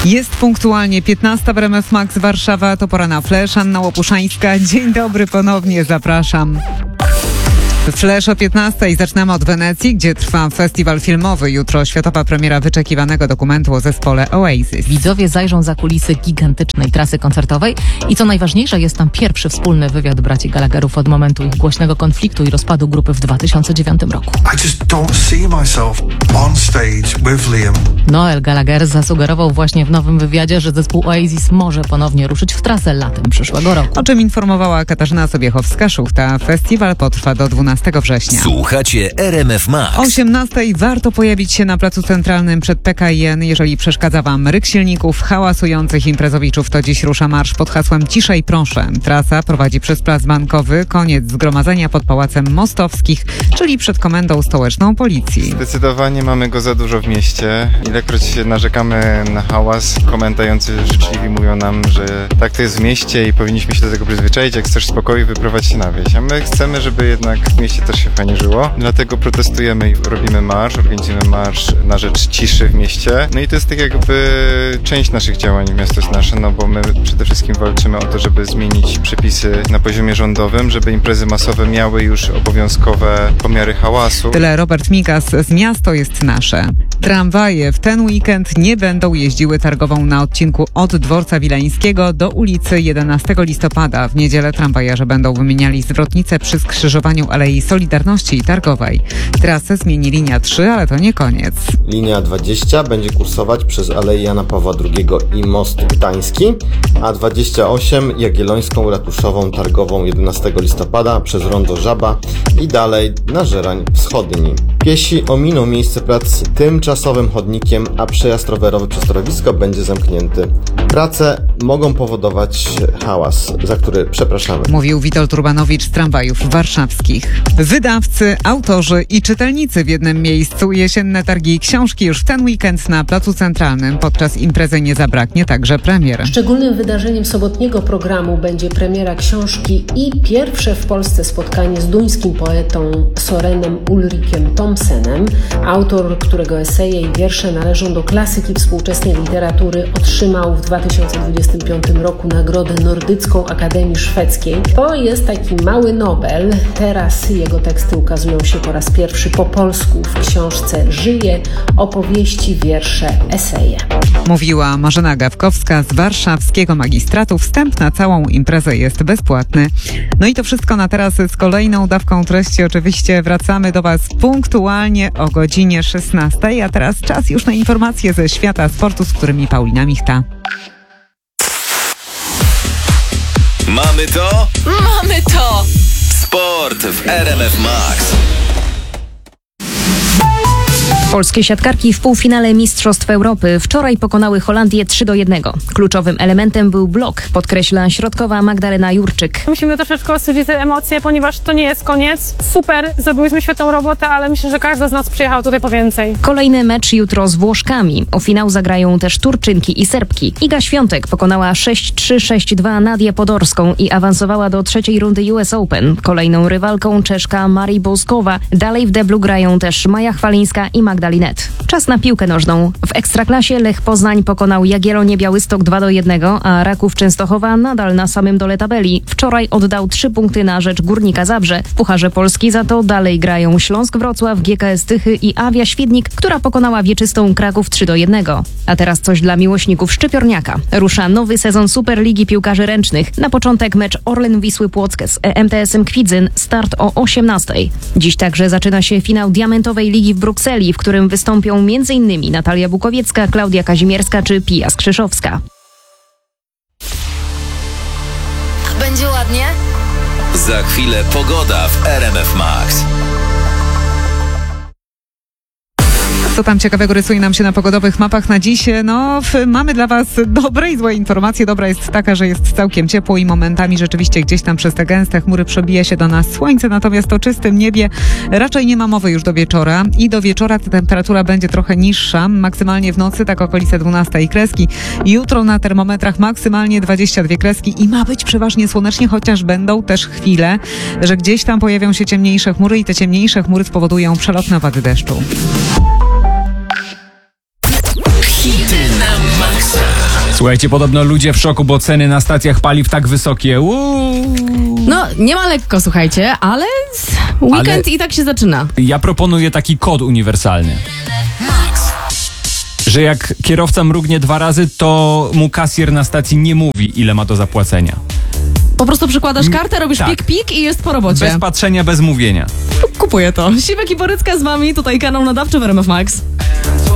Jest punktualnie 15 w RMF Max Warszawa, to pora na Flash. Anna Łopuszańska. Dzień dobry, ponownie zapraszam. Flash o 15 zaczynamy od Wenecji, gdzie trwa festiwal filmowy. Jutro światowa premiera wyczekiwanego dokumentu o zespole Oasis. Widzowie zajrzą za kulisy gigantycznej trasy koncertowej i co najważniejsze, jest tam pierwszy wspólny wywiad braci Gallagherów od momentu ich głośnego konfliktu i rozpadu grupy w 2009 roku. I just don't see myself on stage with Liam. Noel Gallagher zasugerował właśnie w nowym wywiadzie, że zespół Oasis może ponownie ruszyć w trasę latem przyszłego roku. O czym informowała Katarzyna Sobiechowska-Szuchta. Festiwal potrwa do 12 września. Słuchacie RMF Max. O 18 warto pojawić się na placu centralnym przed PKN. Jeżeli przeszkadza Wam ryk silników hałasujących imprezowiczów, to dziś rusza marsz pod hasłem Ciszej proszę. Trasa prowadzi przez Plac Bankowy. Koniec zgromadzenia pod Pałacem Mostowskich, czyli przed Komendą Stołeczną Policji. Zdecydowanie mamy go za dużo w mieście. Ilekroć narzekamy na hałas, komentujący życzliwi mówią nam, że tak to jest w mieście i powinniśmy się do tego przyzwyczaić. Jak chcesz spokoju, wyprowadź się na wieś. A my chcemy, żeby jednak w mieście też się fajnie żyło. Dlatego protestujemy i robimy marsz, organizujemy marsz na rzecz ciszy w mieście. No i to jest tak jakby część naszych działań. Miasto jest nasze, no bo my przede wszystkim walczymy o to, żeby zmienić przepisy na poziomie rządowym, żeby imprezy masowe miały już obowiązkowe pomiary hałasu. Tyle Robert Mikas z Miasto jest nasze. Tramwaje w ten weekend nie będą jeździły targową na odcinku od Dworca Wileńskiego do ulicy 11 listopada. W niedzielę tramwajarze będą wymieniali zwrotnicę przy skrzyżowaniu Alei Solidarności i Targowej. Trasę zmieni linia 3, ale to nie koniec. Linia 20 będzie kursować przez Aleję Jana Pawła II i Most Gdański, a 28 Jagiellońską, Ratuszową, Targową 11 listopada przez Rondo Żaba i dalej na Żerań Wschodni. Piesi ominą miejsce pracy tymczasowym chodnikiem, a przejazd rowerowy przez torowisko będzie zamknięty. Prace mogą powodować hałas, za który przepraszamy. Mówił Witold Urbanowicz z tramwajów warszawskich. Wydawcy, autorzy i czytelnicy w jednym miejscu. Jesienne targi książki już w ten weekend na Placu Centralnym. Podczas imprezy nie zabraknie także premier. Szczególnym wydarzeniem sobotniego programu będzie premiera książki i pierwsze w Polsce spotkanie z duńskim poetą Sorenem Ulrikiem Thomsenem. Autor, którego eseje i wiersze należą do klasyki współczesnej literatury, otrzymał w 2025 roku Nagrodę Nordycką Akademii Szwedzkiej. To jest taki mały Nobel. Teraz jego teksty ukazują się po raz pierwszy po polsku w książce Żyje, opowieści, wiersze, eseje. Mówiła Marzena Gawkowska z warszawskiego magistratu. Wstęp na całą imprezę jest bezpłatny. No i to wszystko na teraz z kolejną dawką treści. Oczywiście wracamy do Was punktualnie o godzinie 16. A teraz czas już na informacje ze świata sportu, z którymi Paulina Michta. Mamy to? Mamy to! Sport w RMF Max. Polskie siatkarki w półfinale Mistrzostw Europy wczoraj pokonały Holandię 3-1. Kluczowym elementem był blok, podkreśla środkowa Magdalena Jurczyk. Musimy troszeczkę osywić te emocje, ponieważ to nie jest koniec. Super, zrobiłyśmy świetną robotę, ale myślę, że każda z nas przyjechała tutaj po więcej. Kolejny mecz jutro z Włoszkami. O finał zagrają też Turczynki i Serbki. Iga Świątek pokonała 6-3, 6-2 Nadię Podorską i awansowała do trzeciej rundy US Open. Kolejną rywalką Czeszka Marii Boskowa. Dalej w deblu grają też Maja Chwalińska i Magdalena Linet. Czas na piłkę nożną. W Ekstraklasie Lech Poznań pokonał Jagiellonię Białystok 2-1, a Raków Częstochowa nadal na samym dole tabeli. Wczoraj oddał 3 punkty na rzecz Górnika Zabrze. W Pucharze Polski za to dalej grają Śląsk Wrocław, GKS Tychy i Awia Świdnik, która pokonała Wieczystą Kraków 3-1. A teraz coś dla miłośników Szczypiorniaka. Rusza nowy sezon Superligi Piłkarzy Ręcznych. Na początek mecz Orlen Wisły Płock z EMTS-em Kwidzyn. Start o 18:00. Dziś także zaczyna się finał Diamentowej Ligi w Brukseli, w którym wystąpią m.in. Natalia Bukowiecka, Klaudia Kazimierska czy Pia Skrzyszowska. Będzie ładnie? Za chwilę pogoda w RMF Max. Co tam ciekawego rysuje nam się na pogodowych mapach na dziś? Mamy dla Was dobre i złe informacje. Dobra jest taka, że jest całkiem ciepło i momentami rzeczywiście gdzieś tam przez te gęste chmury przebija się do nas słońce, natomiast o czystym niebie raczej nie ma mowy już do wieczora i do wieczora ta temperatura będzie trochę niższa, maksymalnie w nocy tak okolice 12 kreski. Jutro na termometrach maksymalnie 22 kreski i ma być przeważnie słonecznie, chociaż będą też chwile, że gdzieś tam pojawią się ciemniejsze chmury i te ciemniejsze chmury spowodują przelotne opady deszczu. Hity na maksa. Słuchajcie, podobno ludzie w szoku, bo ceny na stacjach paliw tak wysokie. No, nie ma lekko, słuchajcie, ale weekend i tak się zaczyna. Ja proponuję taki kod uniwersalny. Że jak kierowca mrugnie 2 razy, to mu kasjer na stacji nie mówi, ile ma do zapłacenia. Po prostu przykładasz kartę, robisz tak. pik i jest po robocie. Bez patrzenia, bez mówienia. Kupuję to. Siwek i Borycka z wami, tutaj kanał nadawczy w RMF Max.